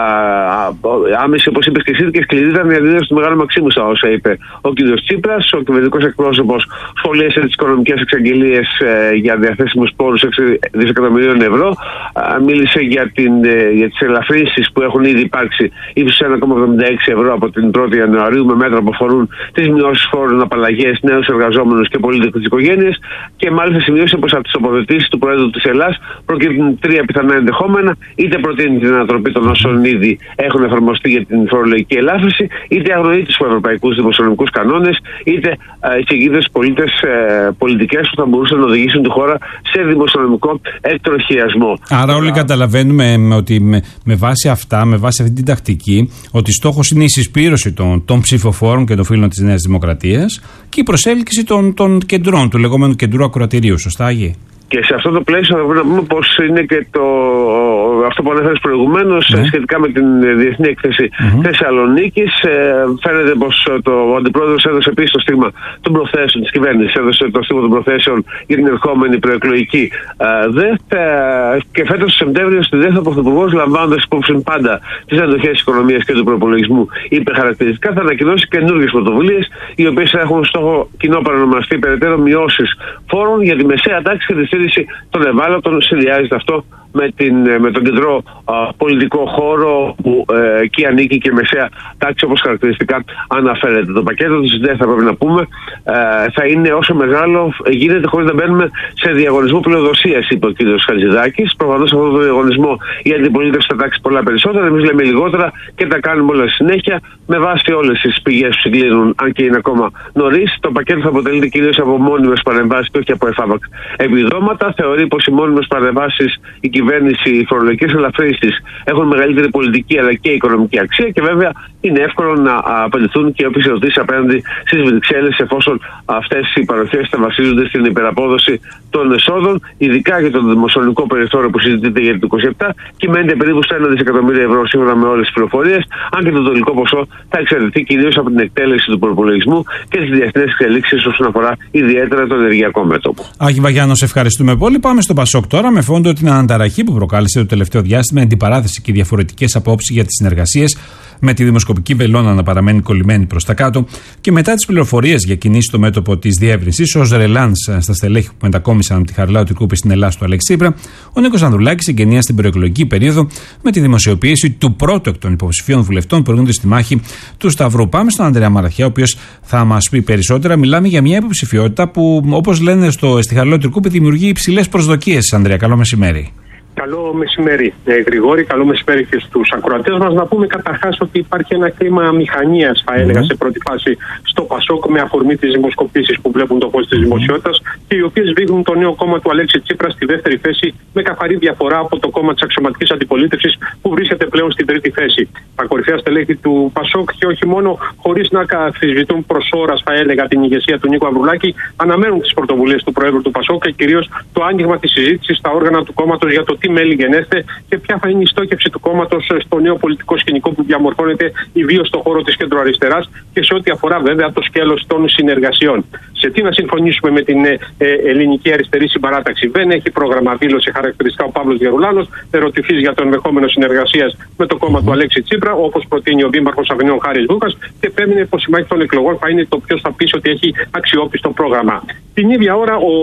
Άμεση, όπως είπε και εσύ, και σκληρή ήταν η αντίδραση του Μεγάλου Μαξίμου στα όσα είπε ο κ. Τσίπρας. Ο κυβερνητικός εκπρόσωπος σχολίασε τις οικονομικές εξαγγελίες ε, για διαθέσιμους πόρους έξι δισεκατομμυρίων ευρώ. Α, μίλησε για, την, ε, για τις ελαφρύνσεις που έχουν ήδη υπάρξει ύψους ένα κόμμα εβδομήντα έξι ευρώ από την πρώτη Ιανουαρίου, με μέτρα που αφορούν τις μειώσεις φόρων, απαλλαγές, νέους εργαζόμενους και πολίτες οικογένειες. Και μάλιστα σημείωσε πως από τις τοποθετήσεις του Προέδρου της Ελλάδας προκύπτουν τρία πιθανά ενδεχόμενα. Είτε προτείνει την ανατροπή των όσων ήδη έχουν εφαρμοστεί για την φορολογική ελάφρυνση, είτε αγνοεί τους ευρωπαϊκούς δημοσιονομικούς κανόνες, είτε εισηγείται στους πολίτες ε, πολιτικές που θα μπορούσαν να οδηγήσουν τη χώρα σε δημοσιονομικό εκτροχιασμό. Άρα, όλοι καταλαβαίνουμε με, ότι με, με βάση αυτά, με βάση αυτή την τακτική, ότι στόχος είναι η συσπήρωση των, των ψηφοφόρων και των φίλων της Νέας Δημοκρατίας και η προσέλκυση των, των κεντρών, του λεγόμενου κεντρού ακροατηρίου. Σωστά, Άγιε? Και σε αυτό το πλαίσιο θα πρέπει να πούμε πως είναι και το, αυτό που ανέφερες προηγουμένως, ναι, σχετικά με την διεθνή έκθεση mm-hmm. Θεσσαλονίκης. Ε, φαίνεται πως το, ο Αντιπρόεδρος έδωσε επίσης το στίγμα των προθέσεων της κυβέρνησης, έδωσε το στίγμα των προθέσεων για την ερχόμενη προεκλογική ε, ΔΕΘ. Ε, και φέτος το Σεπτέμβριο στη ΔΕΘ ο Πρωθυπουργός, λαμβάνοντας υπόψη πάντα τις αντοχές της οικονομίας και του προπολογισμού, είπε χαρακτηριστικά θα ανακοινώσει καινούργιες πρωτοβουλίες, οι οποίες έχουν στόχο κοινό παρονομαστή περαιτέρω μειώσεις φόρων για τη μεσαία τάξη και τη στήριξη των ευάλωτων. Συνδυάζεται αυτό με, την, με τον κεντρό α, πολιτικό χώρο που ε, εκεί ανήκει και η μεσαία τάξη, όπως χαρακτηριστικά αναφέρεται. Το πακέτο της ΔΕΘ, θα πρέπει να πούμε, ε, θα είναι όσο μεγάλο γίνεται χωρίς να μπαίνουμε σε διαγωνισμό πλειοδοσίας, είπε ο κ. Χατζηδάκης. Προφανώς σε αυτό το διαγωνισμό η αντιπολίτευση θα τάξει πολλά περισσότερα, εμείς λέμε λιγότερα και τα κάνουμε όλα συνέχεια με βάση όλες τις πηγές που συγκλίνουν, αν και είναι ακόμα νωρίς. Το πακέτο θα αποτελείται κυρίως από μόνιμες παρεμβάσεις και όχι από εφάπαξ επιδόματα. Θεωρεί πως οι μόνιμες παρεμβάσεις, η κυβέρνηση, οι φορολογικές ελαφρύνσεις έχουν μεγαλύτερη πολιτική αλλά και οικονομική αξία και βέβαια είναι εύκολο να απαντηθούν και όποιες ερωτήσεις απέναντι στις Βρυξέλλες, εφόσον αυτές οι παροχές θα βασίζονται στην υπεραπόδοση των εσόδων, ειδικά για το δημοσιονομικό περιθώριο που συζητείται για το είκοσι επτά, κυμαίνεται περίπου στα ένα δισεκατομμύριο ευρώ σύμφωνα με όλες τις πληροφορίες, αν και το τελικό ποσό θα εξαρτηθεί κυρίως από την εκτέλεση του προπολογισμού και τις διεθνείς εξελίξεις όσον αφορά ιδιαίτερα το ενεργειακό μέτωπο. Άκη Βαγιάννο, σε ευχαριστούμε πολύ. Πάμε στο Πασόκ τώρα, με φόντο την αναταραχή που προκάλεσε το τελευταίο διάστημα, αντιπαράθεση και διαφορετικές απόψεις για τις συνεργασίες, με τη δημοσκοπική βελόνα να παραμένει κολλημένη προς τα κάτω και μετά τις πληροφορίες για κινήσεις στο μέτωπο της διεύρυνσης, ως ρελάνς στα στελέχη που μετακόμισαν από τη Χαριλάου Τρικούπη στην Ελλάδα του Αλέξη Τσίπρα, ο Νίκος Ανδρουλάκης εγκαινία στην προεκλογική περίοδο με τη δημοσιοποίηση του πρώτου εκ των υποψηφίων βουλευτών που έρχονται στη μάχη του Σταυρού. Πάμε στον Ανδρέα Μαραθιά, ο οποίος θα μας πει περισσότερα. Μιλάμε για μια υποψηφιότητα που, όπως λένε στο, στη Χαριλάου Τρικούπη, δημιουργεί υψηλές προσδοκίες. Ανδρέα, καλό μεσημέρι. Καλό μεσημέρι, ε, Γρηγόρη. Καλό μεσημέρι και στους ακροατές μας. Να πούμε καταρχάς ότι υπάρχει ένα κλίμα μηχανίας, θα έλεγα, mm-hmm. σε πρώτη φάση στο Πασόκ, με αφορμή τις δημοσκοπήσεις που βλέπουν το φως της mm-hmm. δημοσιότητας και οι οποίες δείχνουν το νέο κόμμα του Αλέξη Τσίπρα στη δεύτερη θέση, με καθαρή διαφορά από το κόμμα της αξιωματικής αντιπολίτευσης που βρίσκεται πλέον στην τρίτη θέση. Τα κορυφαία στελέχη του Πασόκ, και όχι μόνο, χωρίς να καθισβητούν προς ώρας, θα έλεγα, την ηγεσία του Νίκου Ανδρουλάκη, αναμένουν τις πρωτοβουλίες του Προέδρου του Πασόκ και κυρίως το άνοιγμα της συζήτησης στα όργανα του κόμματος για το τι μέλη γενέστε και ποια θα είναι η στόχευση του κόμματος στο νέο πολιτικό σκηνικό που διαμορφώνεται ιδίως στον χώρο της κεντροαριστεράς και σε ό,τι αφορά βέβαια το σκέλος των συνεργασιών. Σε τι να συμφωνήσουμε με την ε, ε, ελληνική αριστερή συμπαράταξη? Δεν έχει πρόγραμμα, δήλωσε χαρακτηριστικά ο Παύλος Γερουλάνος, ερωτηθής για το ενδεχόμενο συνεργασίας με το κόμμα mm-hmm. του Αλέξη Τσίπρα, όπως προτείνει ο Δήμαρχος Αγνίων Χάρης Λούκας, και επέμεινε πως η μάχη των εκλογών θα είναι το ποιος θα πείσει ότι έχει αξιόπιστο πρόγραμμα. Την ίδια ώρα, ο,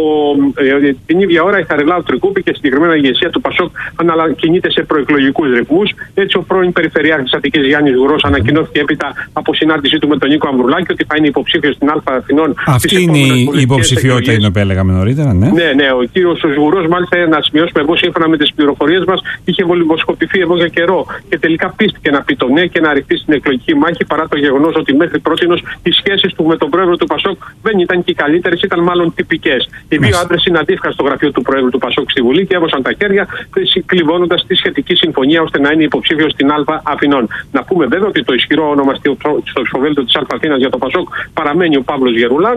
ε, την ίδια ώρα η Χαριλάου Τρικούπη και συγκεκριμένα η ηγεσία του Πασόκ ανακινείται σε προεκλογικούς ρυθμούς. Έτσι, ο πρώην Περιφερειάρχης της Αττικής Γιάννης Γουρός ανακοινώθηκε έπειτα από συνάντησή του με τον Νίκο Ανδρουλάκη ότι θα είναι υποψήφιος στην Α Αθηνών. Αυτή είναι η υποψηφιότητα, είναι που έλεγαμε νωρίτερα, ναι. Ναι, ναι. Ο κύριος Γουρός, μάλιστα, να σημειώσουμε εγώ, σύμφωνα με τις πληροφορίες μας, είχε βολιδοσκοπηθεί εδώ για καιρό και τελικά πίστηκε να πει το ναι και να ρηχθεί στην εκλογική μάχη, παρά το γεγονός ότι μέχρι πρότινος οι σχέσεις του με τον πρόεδρο του Πασόκ δεν ήταν και οι καλύτερες, ήταν μάλλον τυπικές. Οι δύο άντρες συναντήθηκαν στο γραφείο του πρόεδρου του Πασόκ στη Βουλή και έβωσαν τα χέρια, κλειδώνοντας τη σχετική συμφωνία ώστε να είναι υποψήφιος στην Α Αθηνών. Να πούμε βέβαια ότι το ισχυρό όνομα στο ψηφοδέλτιο της Α Αθήνας για το Πασόκ παραμένει ο Παύλος Γερουλάνος.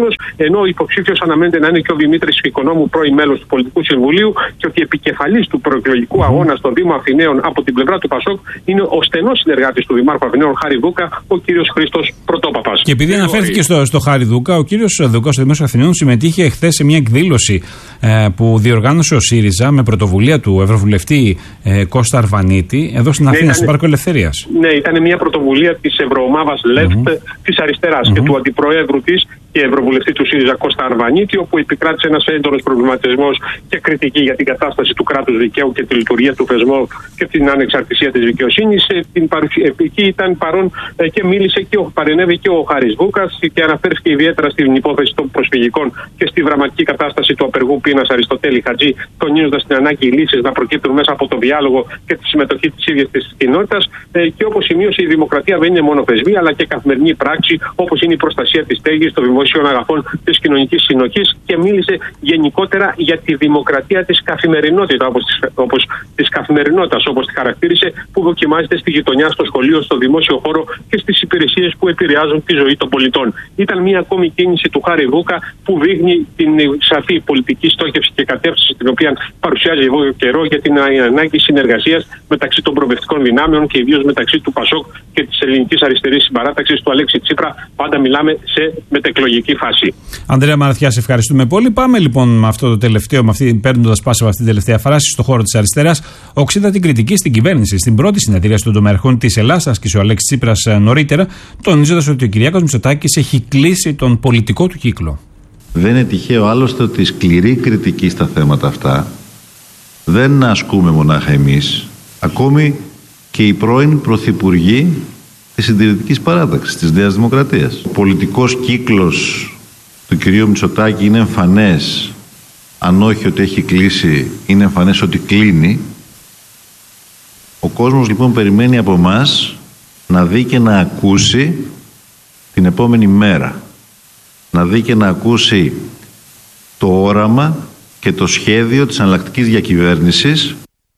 ενώ ο υποψήφιος αναμένεται να είναι και ο Δημήτρης Οικονόμου, πρώην μέλος του Πολιτικού Συμβουλίου, και ότι επικεφαλής του προεκλογικού αγώνα στο Δήμο Αθηναίων από την πλευρά του Πασόκ είναι ο στενός συνεργάτης του Δημάρχου Αθηναίων Χάρη Δούκα, ο κύριος Χρήστος Πρωτόπαπας. Και επειδή αναφέρθηκε στο, στο Χάρη Δούκα, ο κύριος Δούκα στο Δημόσιο Αθηναίων συμμετείχε χθες σε μια εκδήλωση ε, που διοργάνωσε ο ΣΥΡΙΖΑ με πρωτοβουλία του Ευρωβουλευτή ε, Κώστα Αρβανίτη εδώ στην Αθήνα, ναι, στο Πάρκο Ελευθερίας. Ναι, ήταν μια πρωτοβουλία της Ευρωομάδας Left mm-hmm. της αριστεράς mm-hmm. και του αντιπροέδρου της και Ευρωβουλευτή του ΣΥΡΙΖΑ Κώστα Αρβανίτη, όπου επικράτησε ένας έντονος προβληματισμός και κριτική για την κατάσταση του κράτους δικαίου και τη λειτουργία του θεσμού και την ανεξαρτησία της δικαιοσύνης. Εκεί ήταν παρόν και μίλησε και ο, παρενέβη και ο Χάρης Βούκας και αναφέρθηκε ιδιαίτερα στην υπόθεση των προσφυγικών και στη δραματική κατάσταση του απεργού πείνας Αριστοτέλη Χατζή, τονίζοντας την ανάγκη λύσεις να προκύπτουν μέσα από το διάλογο και τη συμμετοχή της ίδιας της κοινότητας. Και όπως σημείωσε, η δημοκρατία δεν είναι μόνο θεσμή, αλλά και καθημερινή πράξη, όπως είναι η προστασία της στέγης, των δημοσίων αγαθών, της κοινωνικής συνοχής, και μίλησε γενικότερα για τη δημοκρατία της καθημερινότητας, όπως της, όπως της καθημερινότητας, όπως τη χαρακτήρισε, που δοκιμάζεται στη γειτονιά, στο σχολείο, στο δημόσιο χώρο και στις υπηρεσίες που επηρεάζουν τη ζωή των πολιτών. Ήταν μια ακόμη κίνηση του Χάρη Βούκα που δείχνει την σαφή πολιτική στόχευση και κατεύθυνση την οποία παρουσιάζει εδώ καιρό για την ανάγκη συνεργασίας μεταξύ των προοδευτικών δυνάμεων και ιδίως μεταξύ του Πασόκ και της ελληνικής αριστερής συμπαράταξης του Αλέξη Τσίπρα. Πάντα μιλάμε σε μετεκλογική φάση. Ανδρέα Μαραθιά, σε ευχαριστούμε πολύ. Πάμε λοιπόν με αυτό το τελευταίο, παίρνοντας πάσα από αυτή την τελευταία φράση, στο χώρο της αριστεράς. Οξύδα την κριτική στην κυβέρνηση. Στην πρώτη συνεδρίαση των τομεαρχών της Ελλάδας, άσκησε ο Αλέξης Τσίπρας νωρίτερα, τονίζοντας ότι ο Κυριάκος Μητσοτάκης έχει κλείσει τον πολιτικό του κύκλο. Δεν είναι τυχαίο άλλωστε ότι σκληρή κριτική στα θέματα αυτά δεν ασκούμε μονάχα εμείς, ακόμη και οι πρώην πρωθυπουργοί της συντηρητικής παράταξης της Νέας Δημοκρατίας. Ο πολιτικός κύκλος του κυρίου Μητσοτάκη είναι εμφανές, αν όχι ότι έχει κλείσει, είναι εμφανές ότι κλείνει. Ο κόσμος λοιπόν περιμένει από εμάς να δει και να ακούσει την επόμενη μέρα. Να δει και να ακούσει το όραμα και το σχέδιο της εναλλακτικής διακυβέρνησης.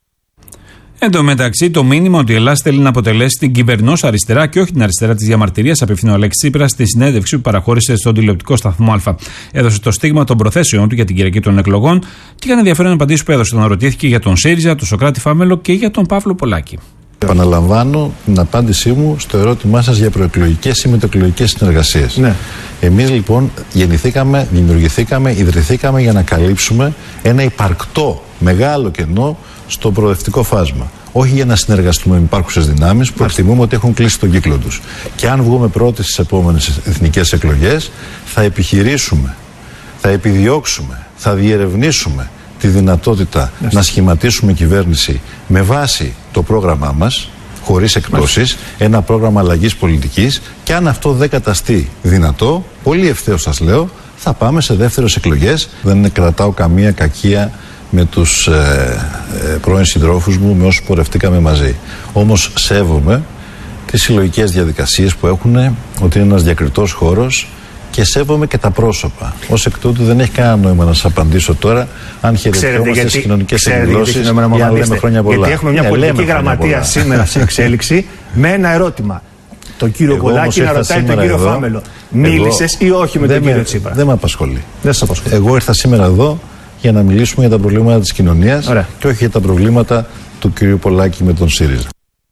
Εν τω μεταξύ, το μήνυμα ότι η Ελλάδα θέλει να αποτελέσει την κυβερνός αριστερά και όχι την αριστερά της διαμαρτυρίας, απευθύνει ο Αλέξης Τσίπρας στη συνέντευξη που παραχώρησε στον τηλεοπτικό σταθμό Α. Έδωσε το στίγμα των προθέσεων του για την Κυριακή των εκλογών και είχαν ενδιαφέρον απαντήσεις που έδωσε. Τον ρωτήθηκε για τον ΣΥΡΙΖΑ, τον Σωκράτη Φάμελο και για τον Παύλο Πολάκη. Επαναλαμβάνω την απάντησή μου στο ερώτημά σας για προεκλογικές ή μετεκλογικές συνεργασίες. Ναι. Εμείς λοιπόν γεννηθήκαμε, δημιουργηθήκαμε, ιδρυθήκαμε για να καλύψουμε ένα υπαρκτό μεγάλο κενό στο προοδευτικό φάσμα. Όχι για να συνεργαστούμε με υπάρχουσες δυνάμεις που εκτιμούμε ότι έχουν κλείσει τον κύκλο τους. Και αν βγούμε πρώτοι στις επόμενες εθνικές εκλογές, θα επιχειρήσουμε, θα επιδιώξουμε, θα διερευνήσουμε τη δυνατότητα yes. να σχηματίσουμε κυβέρνηση με βάση το πρόγραμμά μας, χωρίς εκπτώσεις, yes. ένα πρόγραμμα αλλαγής πολιτικής, και αν αυτό δεν καταστεί δυνατό, πολύ ευθέως σας λέω, θα πάμε σε δεύτερες εκλογές. Δεν κρατάω καμία κακία με τους ε, ε, πρώην συντρόφους μου, με όσους πορευτήκαμε μαζί. Όμως σέβομαι τις συλλογικές διαδικασίες που έχουν, ότι είναι ένας διακριτός χώρος, και σέβομαι και τα πρόσωπα. Ως εκ τούτου δεν έχει κανένα νόημα να σας απαντήσω τώρα αν χαιρετιόμαστε στις κοινωνικές εκδηλώσεις ή αν λέμε χρόνια πολλά. Γιατί έχουμε μια yeah, πολιτική γραμματεία σήμερα σε εξέλιξη με ένα ερώτημα. Τον κύριο Πολάκη να ρωτάει τον κύριο εδώ, Φάμελο. Μίλησες ή όχι με τον κύριο Τσίπρα? Δεν με απασχολεί. Δεν σας απασχολεί. Εγώ ήρθα σήμερα εδώ για να μιλήσουμε για τα προβλήματα της κοινωνίας και όχι για τα προβλήματα του κυρίου Πολάκη με τον ΣΥΡΙΖΑ.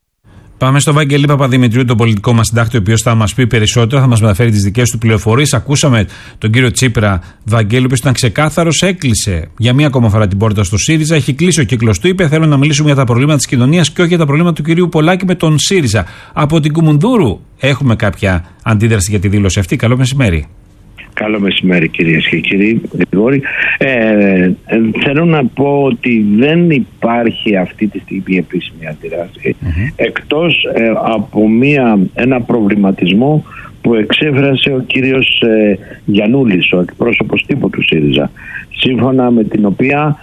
Πάμε στο Βαγγέλη Παπαδημητρίου, τον πολιτικό μας συντάκτη, ο οποίος θα μας πει περισσότερα, θα μας μεταφέρει τις δικές του πληροφορίες. Ακούσαμε τον κύριο Τσίπρα, Βαγγέλη, ο οποίος ήταν ξεκάθαρος, έκλεισε για μία ακόμα φορά την πόρτα στο ΣΥΡΙΖΑ. Έχει κλείσει ο κύκλος του, είπε: θέλω να μιλήσουμε για τα προβλήματα της κοινωνίας και όχι για τα προβλήματα του κυρίου Πολάκη με τον ΣΥΡΙΖΑ. Από την Κουμουνδούρου έχουμε κάποια αντίδραση για τη δήλωση αυτή. Καλό μεσημέρι. Καλό μεσημέρι κυρίες και κύριοι. Ε, ε, θέλω να πω ότι δεν υπάρχει αυτή τη στιγμή επίσημη αντίδραση mm-hmm. εκτός ε, από μια, ένα προβληματισμό που εξέφρασε ο κύριος ε, Γιαννούλης, ο εκπρόσωπος τύπου του ΣΥΡΙΖΑ, σύμφωνα με την οποία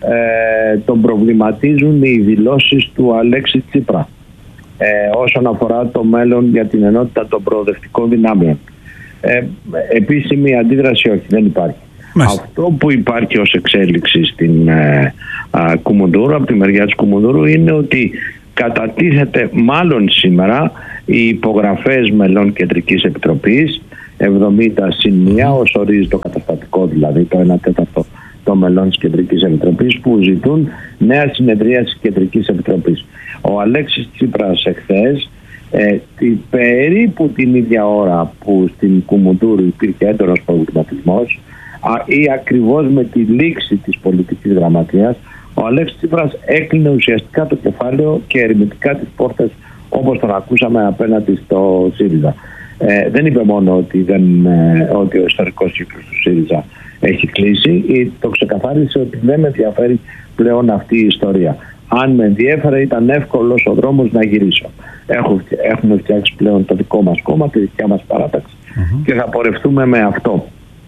ε, τον προβληματίζουν οι δηλώσεις του Αλέξη Τσίπρα ε, όσον αφορά το μέλλον για την ενότητα των προοδευτικών δυνάμεων. Ε, επίσημη αντίδραση όχι, δεν υπάρχει. Μάλιστα. Αυτό που υπάρχει ως εξέλιξη στην ε, α, Κουμουνδούρου, από τη μεριά της Κουμουνδούρου, είναι ότι κατατίθεται μάλλον σήμερα οι υπογραφές μελών Κεντρικής Επιτροπής εβδομήντα συν μία, όσο ορίζει το καταστατικό, δηλαδή το ένα τέταρτο των μελών της Κεντρικής Επιτροπής, που ζητούν νέα συνεδρία της Κεντρικής Επιτροπής. Ο Αλέξης Τσίπρας εχθές, ε, τη, περίπου την ίδια ώρα που στην Κουμουντούρου υπήρχε έντονος προβληματισμός, ή ακριβώς με τη λήξη της πολιτικής γραμματείας, ο Αλέξης Τσίπρας έκλεινε ουσιαστικά το κεφάλαιο και ερημητικά τις πόρτες, όπως τον ακούσαμε, απέναντι στο ΣΥΡΙΖΑ. Ε, δεν είπε μόνο ότι, δεν, ε, ότι ο ιστορικός κύκλος του ΣΥΡΙΖΑ έχει κλείσει, ή το ξεκαθάρισε ότι δεν με ενδιαφέρει πλέον αυτή η ιστορία. Αν με ενδιέφερε, ήταν εύκολος ο δρόμος να γυρίσω. Έχουμε, έχουμε φτιάξει πλέον το δικό μας κόμμα, τη δικιά μας παράταξη, mm-hmm. και θα πορευτούμε με αυτό.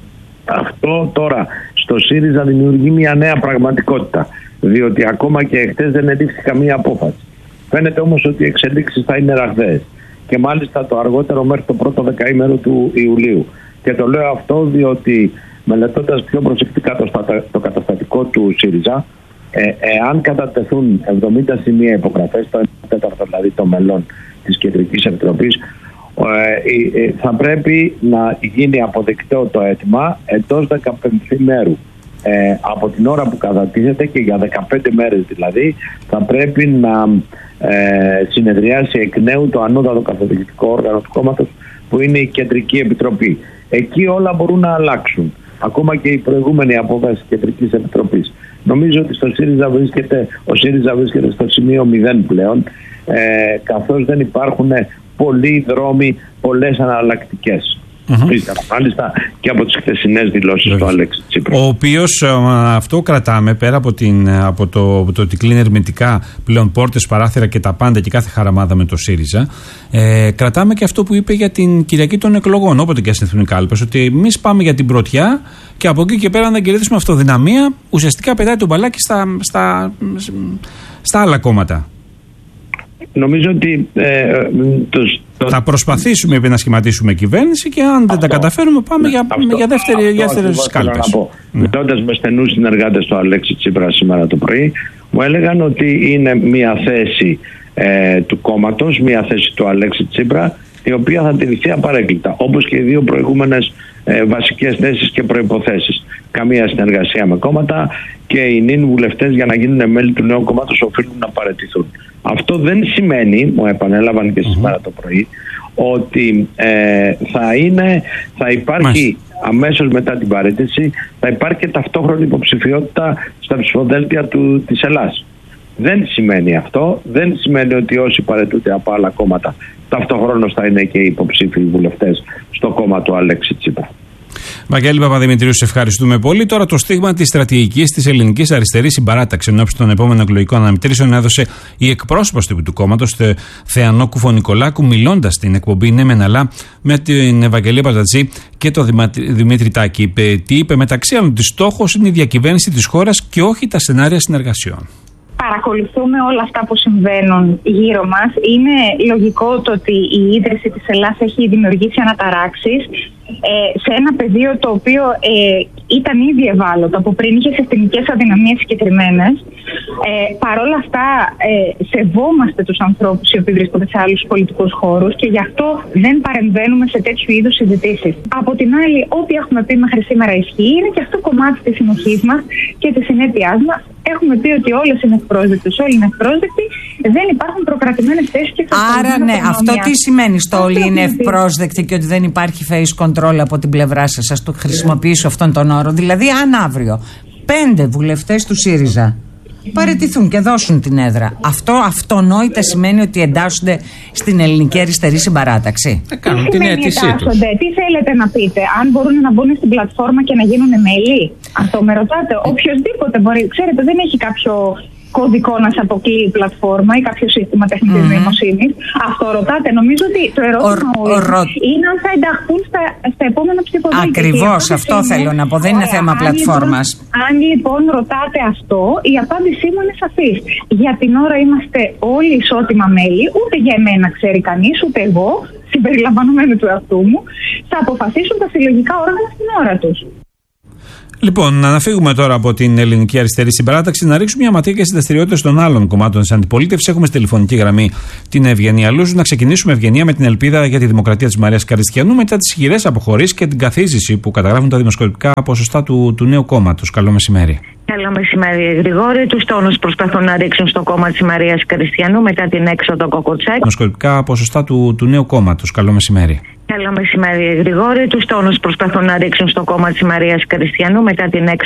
Αυτό τώρα στο ΣΥΡΙΖΑ δημιουργεί μια νέα πραγματικότητα, διότι ακόμα και χτες δεν ελήφθη καμία απόφαση. Φαίνεται όμως ότι οι εξελίξεις θα είναι ραγδαίες, και μάλιστα το αργότερο μέχρι το πρώτο δεκαήμερο του Ιουλίου. Και το λέω αυτό διότι, μελετώντας πιο προσεκτικά το, στατα... το καταστατικό του ΣΥΡΙΖΑ, ε, εάν κατατεθούν εβδομήντα σημεία υπογραφές, το ένα τέταρτο δηλαδή των μελών της Κεντρικής Επιτροπής, ε, ε, θα πρέπει να γίνει αποδεκτό το αίτημα εντός δεκαπέντε μέρου. Ε, από την ώρα που κατατίθεται, και για δεκαπέντε μέρες δηλαδή, θα πρέπει να ε, συνεδριάσει εκ νέου το ανώτατο καθοδηγητικό όργανο του κόμματος, που είναι η Κεντρική Επιτροπή. Εκεί όλα μπορούν να αλλάξουν, ακόμα και η προηγούμενη απόφαση της Κεντρικής Επιτροπής. Νομίζω ότι στο ΣΥΡΙΖΑ βρίσκεται, ο ΣΥΡΙΖΑ βρίσκεται στο σημείο μηδέν πλέον, ε, καθώς δεν υπάρχουν πολλοί δρόμοι, πολλές αναλλακτικές. Mm-hmm. Μάλιστα και από τις χθεσινές δηλώσεις του Αλέξη Τσίπρα. Ο οποίος, αυτό κρατάμε, πέρα από, την, από το, από το ότι κλείνει ερμητικά πλέον πόρτες, παράθυρα και τα πάντα και κάθε χαραμάδα με το ΣΥΡΙΖΑ, ε, κρατάμε και αυτό που είπε για την Κυριακή των εκλογών, όποτε και συνθούν οι κάλπες, ότι εμείς πάμε για την πρωτιά και από εκεί και πέρα να κερδίσουμε αυτοδυναμία. Ουσιαστικά πετάει τον μπαλάκι στα, στα, στα άλλα κόμματα. Νομίζω ότι ε, το, το... θα προσπαθήσουμε να σχηματίσουμε κυβέρνηση, και αν αυτό, δεν τα καταφέρουμε πάμε ναι, για, αυτό, για δεύτερες κάλπες. Μιλώντας ναι. με στενούς συνεργάτες του Αλέξη Τσίπρα σήμερα το πρωί, μου έλεγαν ότι είναι μια θέση ε, του κόμματος, μια θέση του Αλέξη Τσίπρα, η οποία θα τηρηθεί απαρέκκλητα, όπως και οι δύο προηγούμενες ε, βασικές θέσεις και προϋποθέσεις. Καμία συνεργασία με κόμματα, και οι νυν βουλευτές για να γίνουν μέλη του νέου κόμματος οφείλουν να παραιτηθούν. Αυτό δεν σημαίνει, μου επανέλαβαν και σήμερα το πρωί, ότι ε, θα, είναι, θα υπάρχει Μάλιστα. αμέσως μετά την παραίτηση, θα υπάρχει και ταυτόχρονη υποψηφιότητα στα ψηφοδέλτια του, της Ελλάδας. Δεν σημαίνει αυτό, δεν σημαίνει ότι όσοι παραιτούνται από άλλα κόμματα ταυτόχρονος θα είναι και οι υποψήφιοι βουλευτές στο κόμμα του Αλέξη Τσίπρα. Βαγγέλη Παπαδημητρίου, σε ευχαριστούμε πολύ. Τώρα το στίγμα της στρατηγικής της ελληνικής αριστερής συμπαράταξης ενώπιση των επόμενων εκλογικών αναμετρήσεων έδωσε η εκπρόσωπος του κόμματος, Θεανό Κουφο-Νικολάκου, μιλώντας στην εκπομπή Ναι Μεν Αλλά με την Ευαγγελία Πατατζή και τον Δημήτρη Τάκη. Είπε, τι είπε, μεταξύ άλλων, ότι στόχος είναι η διακυβέρνηση της χώρας και όχι τα σενάρια συνεργασιών. Παρακολουθούμε όλα αυτά που συμβαίνουν γύρω μας. Είναι λογικό το ότι η ίδρυση της Ελλάδας έχει δημιουργήσει αναταράξεις ε, σε ένα πεδίο το οποίο ε, ήταν ήδη ευάλωτο από πριν, είχε συστημικές αδυναμίες συγκεκριμένες. Ε, Παρ' όλα αυτά ε, σεβόμαστε τους ανθρώπους οι οποίοι βρίσκονται σε άλλους πολιτικούς χώρους, και γι' αυτό δεν παρεμβαίνουμε σε τέτοιου είδους συζητήσεις. Από την άλλη, ό,τι έχουμε πει μέχρι σήμερα ισχύει, είναι και αυτό κομμάτι της συνοχής μας και της συνέπειάς μας. Έχουμε πει ότι όλες είναι ευπρόσδεκτες, όλοι είναι ευπρόσδεκτοι, δεν υπάρχουν προκρατημένες θέσεις και εξασφαλισμένες. Άρα, ναι, αυτό τι σημαίνει στο όλοι είναι ευπρόσδεκτοι και ότι δεν υπάρχει face control από την πλευρά σας? Ας το χρησιμοποιήσω αυτόν τον όρο. Δηλαδή, αν αύριο πέντε βουλευτές του ΣΥΡΙΖΑ παραιτηθούν και δώσουν την έδρα, αυτό αυτονόητα σημαίνει ότι εντάσσονται στην ελληνική αριστερή συμπαράταξη? Θα κάνουν την αίτησή τους. Τι θέλετε να πείτε, αν μπορούν να μπουν στην πλατφόρμα και να γίνουν μέλη? Αυτό με ρωτάτε? Οποιοςδήποτε μπορεί. Ξέρετε, δεν έχει κάποιο κωδικό να σε αποκλείει η πλατφόρμα ή κάποιο σύστημα τεχνητής mm. νοημοσύνης. Αυτό ρωτάτε? Νομίζω ότι το ερώτημα ο, ο, ο, είναι αν θα ενταχθούν στα, στα επόμενα ψηφοδέλτια. Ακριβώς, αυτό είναι, θέλω να πω. Δεν είναι θέμα πλατφόρμας. Λοιπόν, αν λοιπόν ρωτάτε αυτό, η απάντησή μου είναι σαφής. Για την ώρα είμαστε όλοι ισότιμα μέλη. Ούτε για εμένα ξέρει κανείς, ούτε εγώ, συμπεριλαμβανομένου του εαυτού μου, θα αποφασίσουν τα συλλογικά όργανα στην ώρα τους. Λοιπόν, να αναφύγουμε τώρα από την ελληνική αριστερή συμπαράταξη, να ρίξουμε μια ματιά και στις δραστηριότητες των άλλων κομμάτων της αντιπολίτευσης. Έχουμε στη τηλεφωνική γραμμή την Ευγενία Λούζου. Να ξεκινήσουμε, Ευγενία, με την ελπίδα για τη δημοκρατία της Μαρίας Καριστιανού μετά τις χειρές αποχωρήσεις και την καθίζηση που καταγράφουν τα δημοσκοπικά ποσοστά του, του νέου κόμματος. Καλό μεσημέρι. Καλό μεσημέρι, Γρηγόρη. Τους τόνους προσπαθούν να ρίξουν στο κόμμα της Μαρίας Καριστιανού μετά την έξοδο Κοκοτσέκ. Δημοσκοπικά ποσοστά του, του νέου κόμματος. Καλό μεσημέρι. Καλό μεσημέρι, Γρηγόρη. Τους τόνους προσπαθούν να ρίξουν στο κόμμα της Μαρίας Καριστιανού μετά την έξοδο.